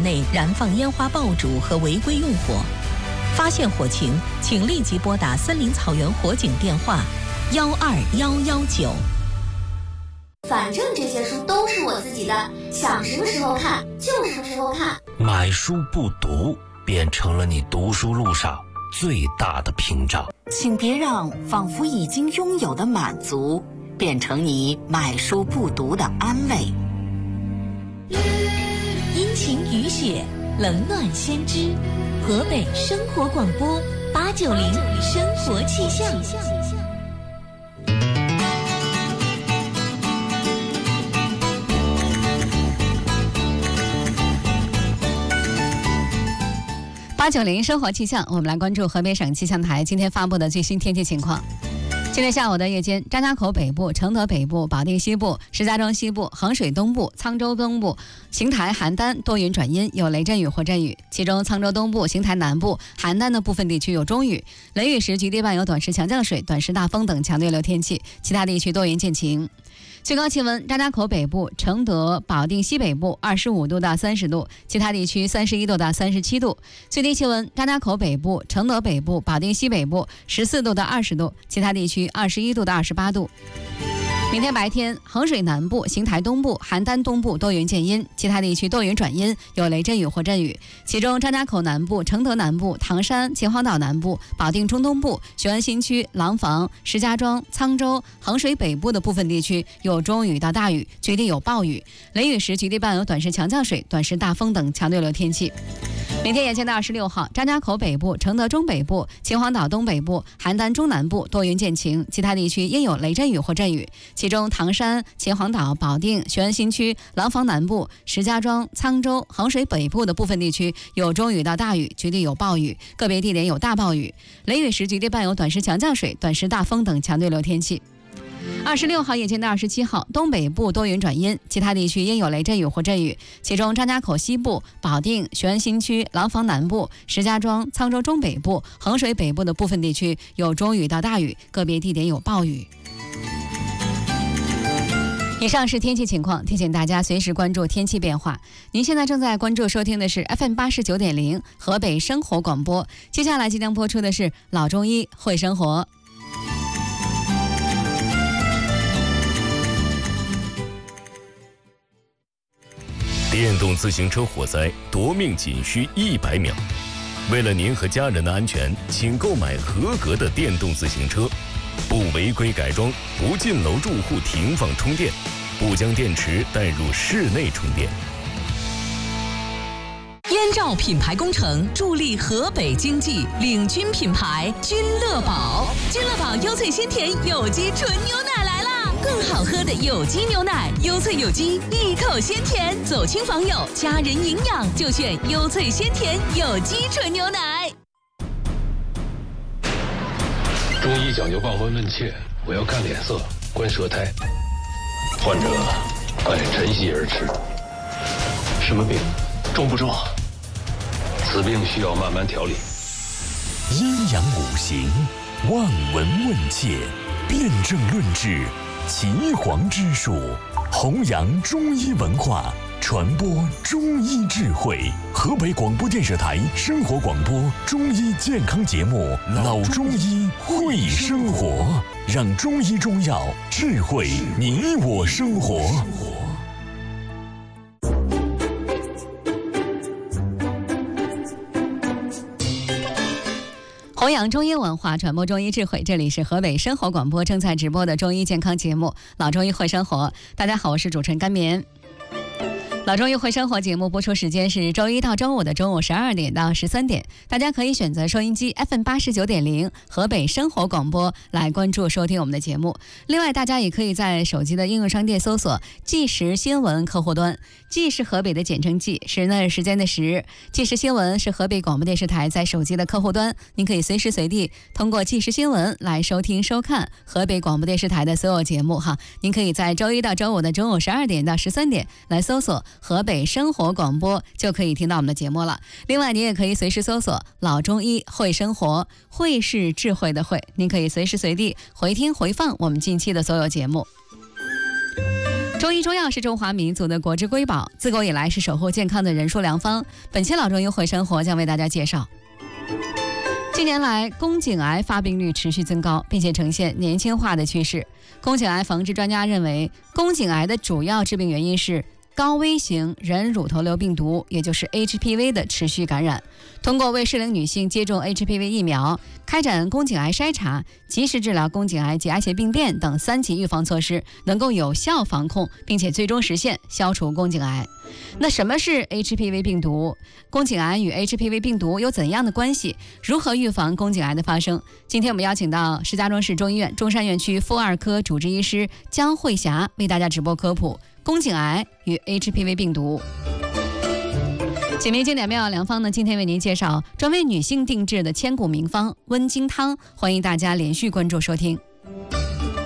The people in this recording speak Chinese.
内燃放烟花爆竹和违规用火。发现火情，请立即拨打森林草原火警电话12119。 反正这些书都是我自己的，想什么时候看就什么时候看。 买书不读，变成了你读书路上最大的屏障。 请别让仿佛已经拥有的满足，变成你买书不读的安慰。 阴晴雨雪，冷暖先知。河北生活广播890生活气象。 890生活气象，我们来关注河北省气象台今天发布的最新天气情况。今天下午的夜间，张家口北部、承德北部、保定西部、石家庄西部、衡水东部、沧州东部、邢台、邯郸多云转阴，有雷阵雨或阵雨，其中沧州东部、邢台南部、邯郸的部分地区有中雨，雷雨时局地伴有短时强降水、短时大风等强对流天气，其他地区多云见晴。最高气温，张家口北部、承德、保定西北部25度到30度，其他地区31度到37度。最低气温，张家口北部、承德北部、保定西北部14度到20度，其他地区21度到28度。明天白天，衡水南部、邢台东部、邯郸东部多云见阴，其他地区多云转阴，有雷阵雨或阵雨。其中张家口南部、承德南部、唐山、秦皇岛南部、保定中东部、雄安新区、廊坊、石家庄、沧州、衡水北部的部分地区有中雨到大雨，局地有暴雨，雷雨时局地伴有短时强降水、短时大风等强对流天气。明天夜间的26号，张家口北部、承德中北部、秦皇岛东北部、邯郸中南部多云见晴，其他地区应有雷阵雨或阵雨。其中唐山、秦皇岛、保定、雄安新区、廊坊南部、石家庄、沧州、衡水北部的部分地区有中雨到大雨，局地有暴雨，个别地点有大暴雨，雷雨时局地伴有短时强降水、短时大风等强对流天气。26号夜间的27号，东北部多云转阴，其他地区应有雷阵雨或阵雨，其中张家口西部、保定、雄安新区、廊坊南部、石家庄、沧州中北部、衡水北部的部分地区有中雨到大雨，个别地点有暴雨。以上是天气情况，提醒大家随时关注天气变化。您现在正在关注收听的是 FM89.0 河北生活广播，接下来即将播出的是老中医会生活。 电动自行车火灾夺命仅需100秒。为了您和家人的安全，请购买合格的电动自行车，不违规改装，不进楼住户停放充电，不将电池带入室内充电。 燕赵品牌工程助力河北经济，领军品牌君乐宝。君乐宝优萃鲜甜有机纯牛奶来啦！更好喝的有机牛奶，优萃有机，一口鲜甜，走亲访友，家人营养就选优萃鲜甜有机纯牛奶。 中医讲究望闻问切，我要看脸色，观舌苔。患者爱晨曦而吃。什么病？重不重？此病需要慢慢调理。 阴阳五行，望闻问切，辨证论治，岐黄之术，弘扬中医文化，传播中医智慧。河北广播电视台生活广播中医健康节目《老中医会生活》，让中医中药智慧你我生活。 弘扬中医文化，传播中医智慧，这里是河北生活广播正在直播的中医健康节目《老中医会生活》。大家好，我是主持人甘棉。老中医会生活节目播出时间是周一到周五的中午12点到13点，大家可以选择收音机 FM89.0 河北生活广播来关注收听我们的节目。另外，大家也可以在手机的应用商店搜索即时新闻客户端，即是河北的简称即，时呢是时间的时，即时新闻是河北广播电视台在手机的客户端，您可以随时随地通过即时新闻来收听收看河北广播电视台的所有节目哈。您可以在周一到周五的中午12点到13点来搜索河北生活广播，就可以听到我们的节目了。另外，您也可以随时搜索老中医会生活，会是智慧的会，您可以随时随地回听回放我们近期的所有节目。 中医中药是中华民族的国之瑰宝，自古以来是守护健康的人术良方。本期老中医会生活将为大家介绍。近年来，宫颈癌发病率持续增高，并且呈现年轻化的趋势。宫颈癌防治专家认为，宫颈癌的主要致病原因是高危型人乳头瘤病毒，也就是 HPV 的持续感染。通过为适龄女性接种 HPV 疫苗，开展宫颈癌筛查，及时治疗宫颈癌及癌前病变等3级预防措施，能够有效防控，并且最终实现消除宫颈癌。那什么是 HPV 病毒？宫颈癌与 HPV 病毒有怎样的关系？如何预防宫颈癌的发生？今天我们邀请到石家庄市中医院中山院区妇儿科主治医师姜慧霞为大家直播科普宫颈癌与 HPV 病毒。姐妹经典妙药良方呢，今天为您介绍专为女性定制的千古名方温经汤，欢迎大家连续关注收听。